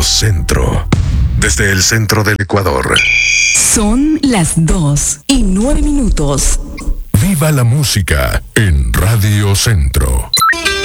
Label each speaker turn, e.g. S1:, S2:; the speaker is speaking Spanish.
S1: Radio Centro. Desde el centro del Ecuador.
S2: Son las 2:09.
S1: Viva la música en Radio Centro.